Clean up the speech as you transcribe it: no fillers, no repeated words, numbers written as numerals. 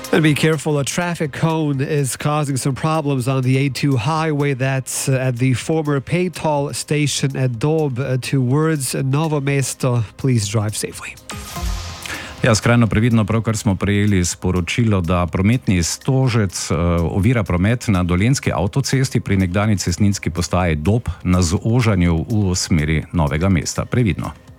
And be careful, a traffic cone is causing some problems on the A2 highway. That's at the former Paytoll station at Dob towards Novo Mesto. Please drive safely. Ja, skrajno previdno, pravkar smo prejeli sporočilo, da prometni stožec ovira promet na Dolenjski avtocesti pri nekdanji cestninski postaji Dob na zožanju v smeri Novega mesta. Previdno.